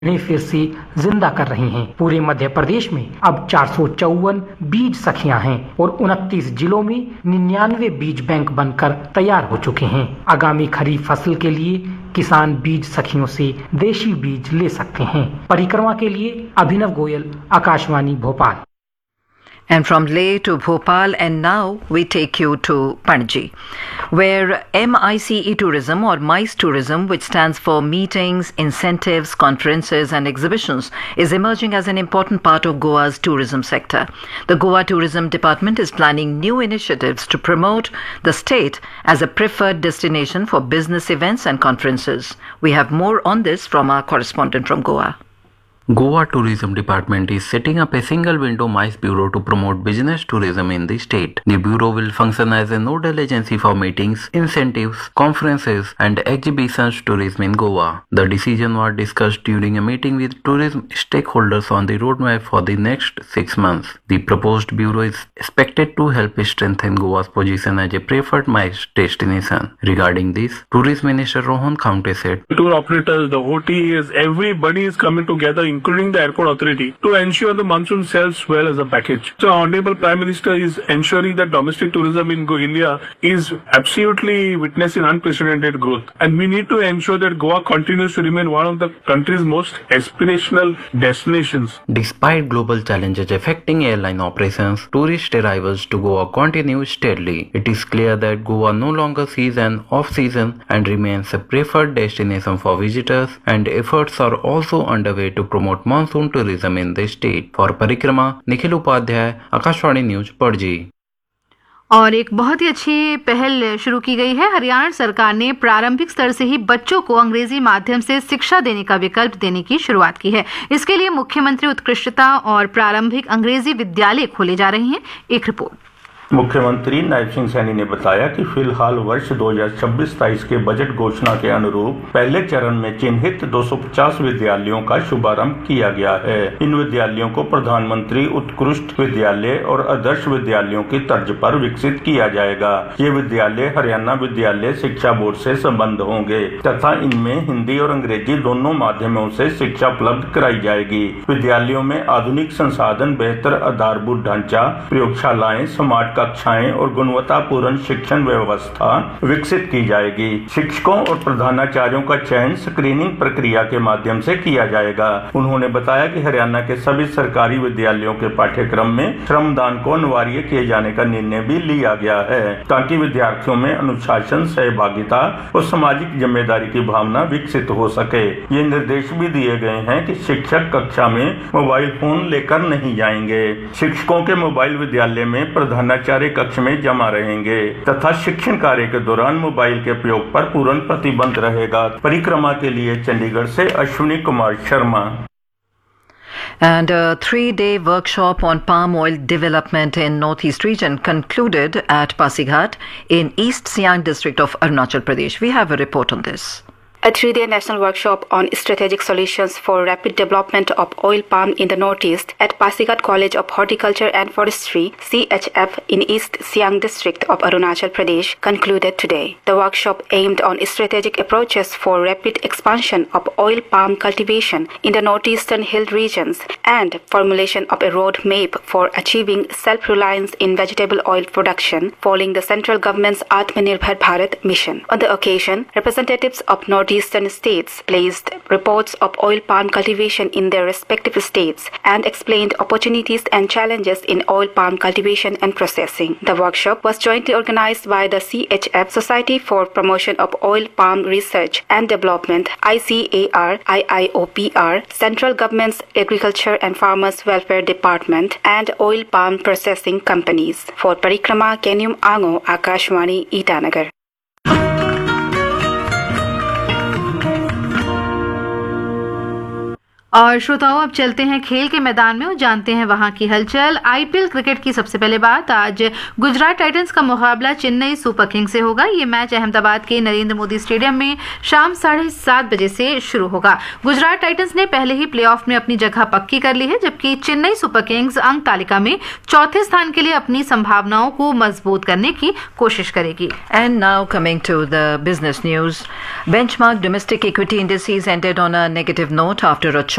ने फिर से जिंदा कर रही हैं। पूरे मध्य प्रदेश में अब 454 बीज सखियां हैं और 29 जिलों में 99 बीज बैंक बनकर तैयार हो चुके हैं। आगामी खरीफ फसल के लिए किसान बीज सखियों से देशी बीज ले सकते हैं। परिक्रमा के लिए Abhinav Goyal, Akashvani Bhopal. And from Leh to Bhopal, and now we take you to Panaji, where MICE Tourism or MICE Tourism, which stands for Meetings, Incentives, Conferences and Exhibitions, is emerging as an important part of Goa's tourism sector. The Goa Tourism Department is planning new initiatives to promote the state as a preferred destination for business events and conferences. We have more on this from our correspondent from Goa. Goa Tourism Department is setting up a single window MICE bureau to promote business tourism in the state. The bureau will function as a nodal agency for meetings, incentives, conferences and exhibitions tourism in Goa. The decision was discussed during a meeting with tourism stakeholders on the roadmap for the next 6 months. The proposed bureau is expected to help strengthen Goa's position as a preferred MICE destination. Regarding this, Tourism Minister Rohan Khaunte said, tour operators, the OTAs, everybody is coming together, including the airport authority, to ensure the monsoon sells well as a package. So Honorable Prime Minister is ensuring that domestic tourism in India is absolutely witnessing unprecedented growth. And we need to ensure that Goa continues to remain one of the country's most aspirational destinations. Despite global challenges affecting airline operations, tourist arrivals to Goa continue steadily. It is clear that Goa no longer sees an off-season and remains a preferred destination for visitors, and efforts are also underway to promote monsoon tourism in the state. For परिक्रमा, Nikhil Upadhyay, Akashvani news Panaji. और एक बहुत ही अच्छी पहल शुरू की गई है। हरियाणा सरकार ने प्रारंभिक स्तर से ही बच्चों को अंग्रेजी माध्यम से शिक्षा देने का विकल्प देने की शुरुआत की है। इसके लिए मुख्यमंत्री उत्कृष्टता और प्रारंभिक अंग्रेजी विद्यालय खोले जा रहे हैं। एक रिपोर्ट। मुख्यमंत्री नायब सिंह सैनी ने बताया कि फिलहाल वर्ष 2026-27 के बजट घोषणा के अनुरूप पहले चरण में चिन्हित 250 विद्यालयों का शुभारंभ किया गया है। इन विद्यालयों को प्रधानमंत्री उत्कृष्ट विद्यालय और आदर्श विद्यालयों की तर्ज पर विकसित किया जाएगा। ये विद्यालय हरियाणा विद्यालय शिक्षा बोर्ड से संबद्ध होंगे तथा इनमें हिंदी और अंग्रेजी दोनों माध्यमों से शिक्षा उपलब्ध कराई जाएगी। विद्यालयों में आधुनिक संसाधन, बेहतर आधारभूत ढांचा, प्रयोगशालाएं, स्मार्ट कक्षाएं और गुणवत्तापूर्ण शिक्षण व्यवस्था विकसित की जाएगी। शिक्षकों और प्रधानाचार्यों का चयन स्क्रीनिंग प्रक्रिया के माध्यम से किया जाएगा। उन्होंने बताया कि हरियाणा के सभी सरकारी विद्यालयों के पाठ्यक्रम में श्रमदान को अनिवार्य किए जाने का निर्णय भी लिया गया है ताकि विद्यार्थियों में अनुशासन, सहभागिता और सामाजिक जिम्मेदारी की भावना विकसित हो सके। ये निर्देश भी दिए गए हैं कि शिक्षक कक्षा में मोबाइल फोन लेकर नहीं जाएंगे। शिक्षकों के मोबाइल विद्यालय में प्रधानाचार्य कक्ष में जमा रहेंगे तथा शिक्षण कार्य के दौरान मोबाइल के प्रयोग पर पूर्ण प्रतिबंध रहेगा। परिक्रमा के लिए चंडीगढ़ से Ashwini Kumar Sharma. And a 3-day workshop on palm oil development in Northeast region concluded at Pasighat in East Siang district of Arunachal Pradesh. We have a report on this. A 3-day national workshop on strategic solutions for rapid development of oil palm in the Northeast at Pasighat College of Horticulture and Forestry (CHF) in East Siang district of Arunachal Pradesh concluded today. The workshop aimed on strategic approaches for rapid expansion of oil palm cultivation in the northeastern hill regions and formulation of a roadmap for achieving self-reliance in vegetable oil production following the central government's Atmanirbhar Bharat mission. On the occasion, representatives of northeastern states placed reports of oil palm cultivation in their respective states and explained opportunities and challenges in oil palm cultivation and processing. The workshop was jointly organized by the CHF Society for Promotion of Oil Palm Research and Development ICAR, IIOPR, Central Government's Agriculture and Farmers Welfare Department and oil palm processing companies. For Parikrama, Kenyum Ango, Akashwani, Itanagar. और श्रोताओं, अब चलते हैं खेल के मैदान में और जानते हैं वहां की हलचल। आईपीएल क्रिकेट की सबसे पहले बात, आज गुजरात टाइटंस का मुकाबला चेन्नई सुपर किंग्स से होगा। ये मैच अहमदाबाद के नरेंद्र मोदी स्टेडियम में शाम 7:30 बजे से शुरू होगा। गुजरात टाइटंस ने पहले ही प्लेऑफ में अपनी जगह पक्की कर ली है, जबकि चेन्नई सुपर किंग्स अंक तालिका में चौथे स्थान के लिए अपनी संभावनाओं को मजबूत करने की कोशिश करेगी। And now coming to the business news, benchmark domestic equity indices ended on a negative note after a